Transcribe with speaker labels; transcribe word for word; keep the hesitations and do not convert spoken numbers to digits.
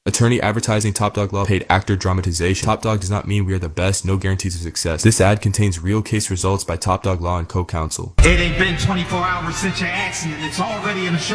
Speaker 1: Attorney advertising Top Dog Law. Paid actor dramatization. Top Dog does not mean we are the best, no guarantees of success. This ad contains real case results by Top Dog Law and co-counsel.
Speaker 2: It ain't been twenty-four hours since your accident. It's already in the show.